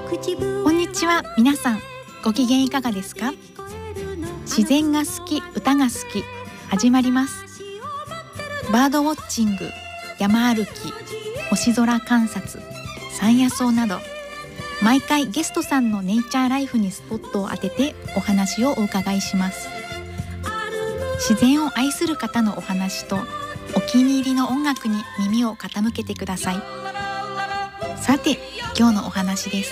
こんにちは。皆さんご機嫌いかがですか？自然が好き、歌が好き、始まります。バードウォッチング、山歩き、星空観察、山野草など、毎回ゲストさんのネイチャーライフにスポットを当ててお話をお伺いします。自然を愛する方のお話とお気に入りの音楽に耳を傾けてください。さて、今日のお話です。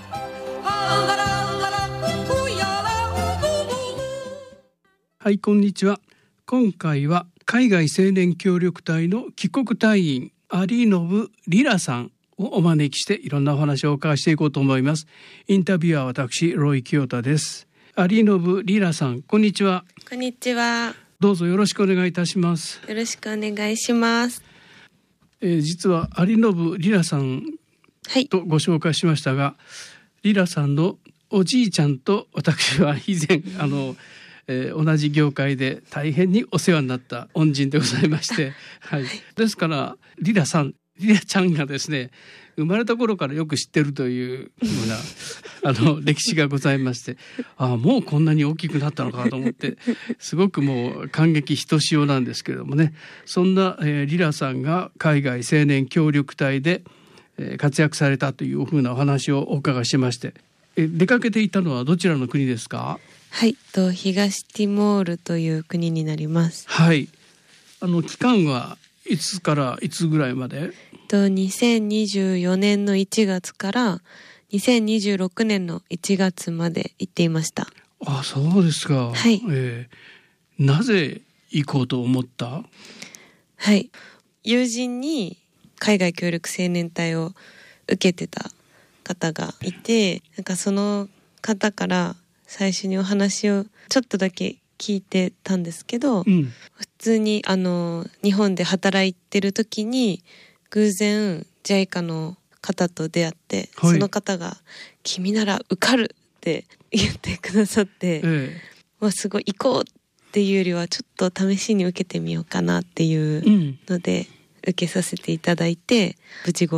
はい、こんにちは。今回は海外青年協力隊の帰国隊員有信リラさんをお招きしていろんなお話をお伺いしていこうと思います。インタビュアーは私ロイ清太です。有信リラさん、こんにちは。 こんにちは。 どうぞよろしくお願いいたします。 よろしくお願いします。 実は有信リラさんとご紹介しましたが、リラさんのおじいちゃんと私は以前同じ業界で大変にお世話になった恩人でございまして、はい、ですからリラちゃんがですね、生まれた頃からよく知ってるというような歴史がございまして、もうこんなに大きくなったのかと思ってすごくもう感激ひとしおなんですけれどもね、そんな、リラさんが海外青年協力隊で、活躍されたというふうなお話をお伺いしまして、出かけていたのはどちらの国ですか？ はい、東ティモールという国になります。 はい。期間はいつからいつぐらいまで ？2024年の1月から2026年の1月まで行っていました。 そうですか。 はい。 なぜ行こうと思った？ はい。友人に海外協力青年隊を受けてた方がいて、なんかその方から最初にお話をちょっとだけ聞いてたんですけど、普通に日本で働いてる時に偶然 JICA の方と出会って、その方が君なら受かるって言ってくださって、すごい行こうっていうよりはちょっと試しに受けてみようかなっていうので、受けさせていただいて無事合